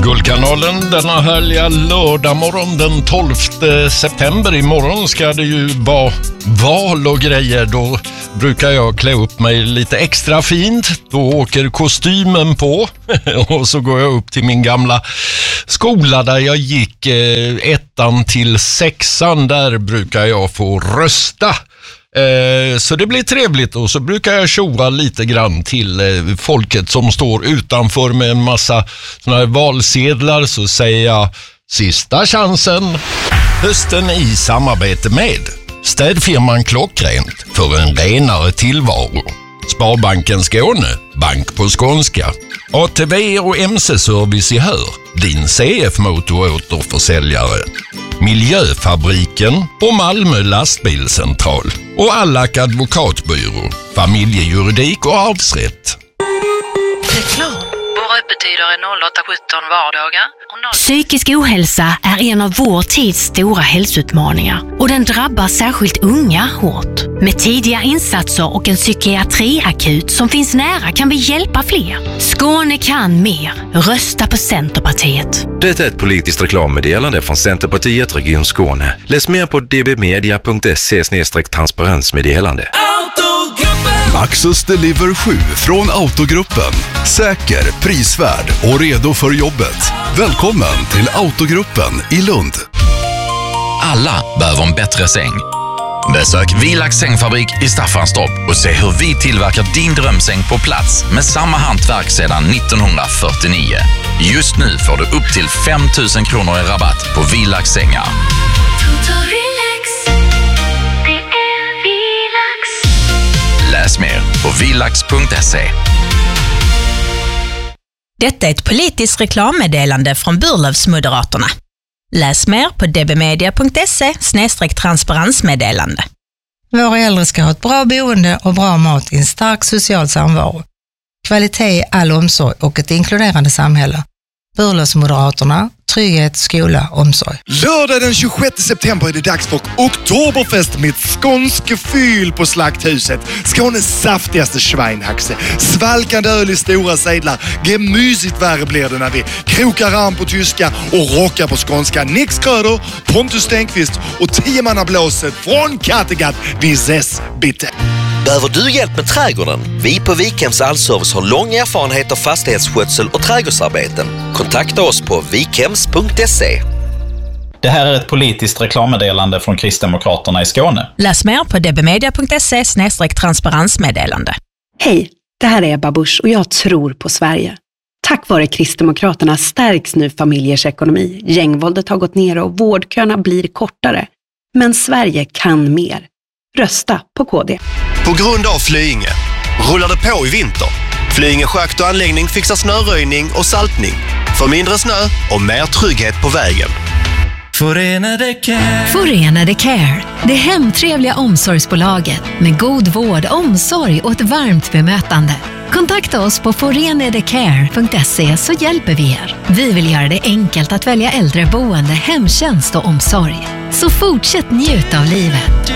Guldkanalen denna härliga lördagmorgon den 12 september. Imorgon ska det ju vara val och grejer. Då brukar jag klä upp mig lite extra fint. Då åker kostymen på och så går jag upp till min gamla skola där jag gick 1:an till 6:an. Där brukar jag få rösta. Så det blir trevligt, och så brukar jag tjoa lite grann till folket som står utanför med en massa såna här valsedlar. Så säger jag sista chansen. Hösten i samarbete med städfirman Klockrent för en renare tillvaro, Sparbanken Skåne, bank på skånska, ATV och MC-service i Hör, din CF-motoråterförsäljare, Miljöfabriken och Malmö lastbilscentral och Allak advokatbyrå, familjejuridik och arvsrätt. Reklam. Våra öppettider är 08-17 vardagar. Psykisk ohälsa är en av vår tids stora hälsoutmaningar, och den drabbar särskilt unga hårt. Med tidiga insatser och en psykiatriakut som finns nära kan vi hjälpa fler. Skåne kan mer. Rösta på Centerpartiet. Det är ett politiskt reklammeddelande från Centerpartiet Region Skåne. Läs mer på dbmedia.se/transparensmeddelande. Maxus Deliver 7 från Autogruppen. Säker, prisvärd och redo för jobbet. Välkommen till Autogruppen i Lund. Alla behöver en bättre säng. Besök Vilax sängfabrik i Staffanstorp och se hur vi tillverkar din drömsäng på plats med samma hantverk sedan 1949. Just nu får du upp till 5 000 kronor i rabatt på Vilax sängar. Läs mer på vilax.se. Detta är ett politiskt reklammeddelande från Burlövsmoderaterna. Läs mer på dbmedia.se/transparensmeddelande. Våra äldre ska ha ett bra boende och bra mat i en stark social samvaro. Kvalitet, all omsorg och ett inkluderande samhälle. Burlövsmoderaterna, trygghet, skola, omsorg. Lördag den 26 september är det dags för Oktoberfest med skånsk fyll på Slakthuset. Skånes saftigaste schweinhaxe. Svalkande öl i stora sedlar. Gemysigt värre blir det när vi krokar arm på tyska och rockar på skånska. Nix Kröder, Pontus Stenqvist och 10-mannablåset från Kattegatt. Vi ses, bitte. Behöver du hjälp med trädgården? Vi på Vikhems Allservice har lång erfarenhet av fastighetsskötsel och trädgårdsarbeten. Kontakta oss på vikhems.se. Det här är ett politiskt reklammeddelande från Kristdemokraterna i Skåne. Läs mer på dbmedia.se/transparensmeddelande. Hej, det här är Ebba Busch och jag tror på Sverige. Tack vare Kristdemokraterna stärks nu familjers ekonomi. Gängvåldet har gått ner och vårdköerna blir kortare. Men Sverige kan mer. Rösta på KD. På grund av Flyinge rullar det på i vinter. Flyinge schakt och anläggning fixar snöröjning och saltning. För mindre snö och mer trygghet på vägen. Förenade Care. Det hemtrevliga omsorgsbolaget med god vård, omsorg och ett varmt bemötande. Kontakta oss på forenadecare.se så hjälper vi er. Vi vill göra det enkelt att välja äldreboende, hemtjänst och omsorg. Så fortsätt njuta av livet.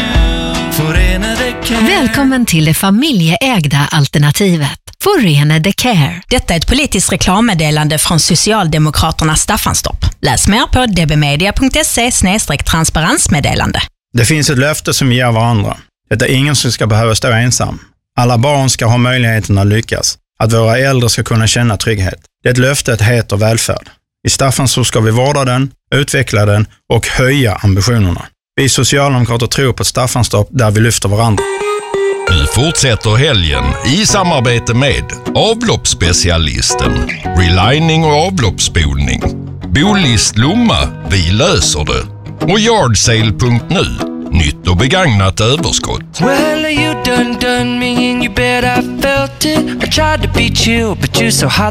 Välkommen till det familjeägda alternativet. Förenade Care. Detta är ett politiskt reklammeddelande från Socialdemokraterna Staffanstorp. Läs mer på dbmedia.se/transparensmeddelande. Det finns ett löfte som vi ger varandra. Det är ingen som ska behöva stå ensam. Alla barn ska ha möjligheten att lyckas. Att våra äldre ska kunna känna trygghet. Det löftet heter välfärd. I Staffanstorp ska vi vårda den, utveckla den och höja ambitionerna. Vi socialdemokrater tror på Staffanstorp där vi lyfter varandra. Nu fortsätter helgen i samarbete med avloppsspecialisten, relining och avloppsspolning, Bolist Lomma, vi löser det, och yardsale.nu, nytt och begagnat överskott. Well, you done me and you bet I felt it. I tried to beat you, but you're so hot